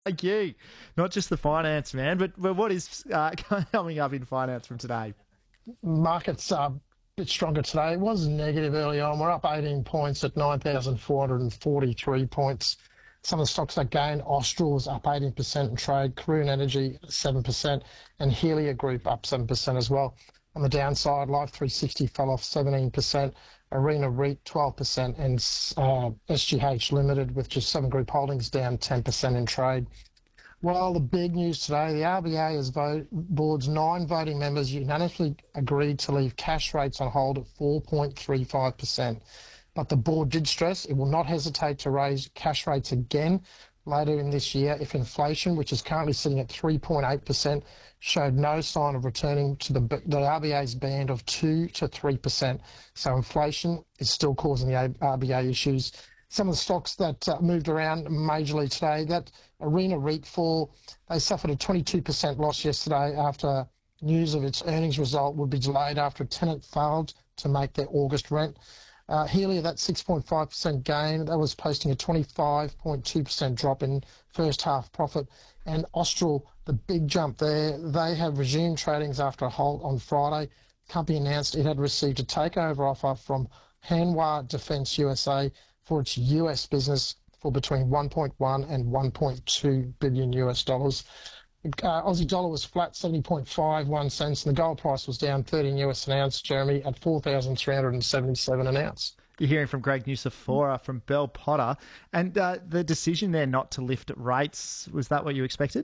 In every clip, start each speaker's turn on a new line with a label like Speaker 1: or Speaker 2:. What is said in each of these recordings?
Speaker 1: Thank you. Not just the finance, man, but what is coming up in finance from today?
Speaker 2: Markets are a bit stronger today. It was negative early on. We're up 18 points at 9,443 points. Some of the stocks that gained, Austral was up 18% in trade, Karoon Energy 7%, and Helia Group up 7% as well. On the downside, Life 360 fell off 17%, Arena REIT 12%, and SGH Limited with just Seven Group Holdings down 10% in trade. Well, the big news today, the RBA has board's 9 voting members unanimously agreed to leave cash rates on hold at 4.35%. But the board did stress it will not hesitate to raise cash rates again later in this year if inflation, which is currently sitting at 3.8%, showed no sign of returning to the RBA's band of 2 to 3%. So inflation is still causing the RBA issues. Some of the stocks that moved around majorly today, that Arena REIT fall, they suffered a 22% loss yesterday after news of its earnings result would be delayed after a tenant failed to make their August rent. Helia, that 6.5% gain, that was posting a 25.2% drop in first half profit. And Austral, the big jump there, they have resumed tradings after a halt on Friday. The company announced it had received a takeover offer from Hanwha Defence USA for its US business for between 1.1 and 1.2 billion US dollars. Aussie dollar was flat, 70.51 cents, and the gold price was down 13 US an ounce, Jeremy, at 4,377 an ounce.
Speaker 1: You're hearing from Greg Nusafora from Bell Potter. And the decision there not to lift rates, was that what you expected?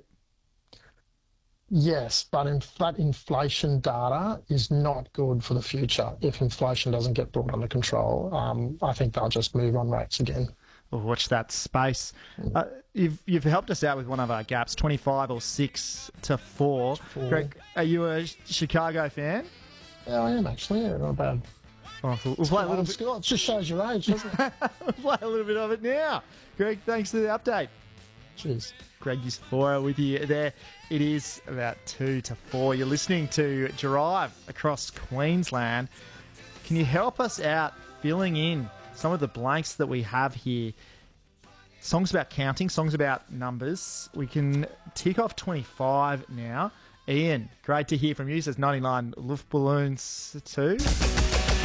Speaker 2: Yes, but inflation data is not good for the future. If inflation doesn't get brought under control, I think they'll just move on rates again.
Speaker 1: We'll watch that space. You've helped us out with one of our gaps, 25 or 6 to 4. Greg, are you a Chicago fan?
Speaker 2: Yeah, I am actually. Yeah, not bad.
Speaker 1: Oh, we'll play a little bit.
Speaker 2: It just shows your age, doesn't it?
Speaker 1: We'll play a little bit of it now. Greg, thanks for the update.
Speaker 2: Cheers.
Speaker 1: Greg Nusafora with you there. It is about 2 to 4. You're listening to Drive across Queensland. Can you help us out filling in some of the blanks that we have here? Songs about counting, songs about numbers. We can tick off 25 now. Ian, great to hear from you. Says 99 Luftballons too.